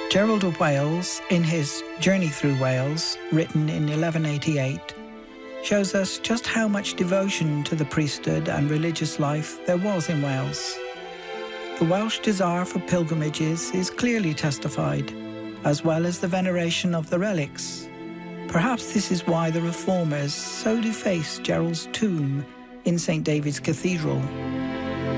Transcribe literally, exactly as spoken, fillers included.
Gerald of Wales, in his Journey Through Wales, written in eleven eighty-eight, shows us just how much devotion to the priesthood and religious life there was in Wales. The Welsh desire for pilgrimages is clearly testified, as well as the veneration of the relics. Perhaps this is why the Reformers so defaced Gerald's tomb in Saint David's Cathedral.